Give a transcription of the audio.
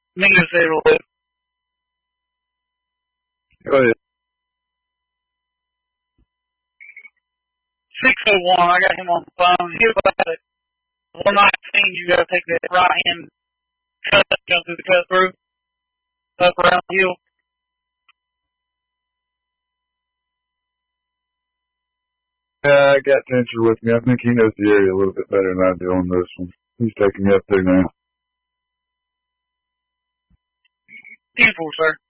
Me and say real quick. Go ahead. 601, I got him on the phone. He was about it. 119, you gotta take that right hand cut, jump through the cut through, up around the hill. Yeah, I got Tincher with me. I think he knows the area a little bit better than I do on this one. He's taking me up there now. 10-4, sir.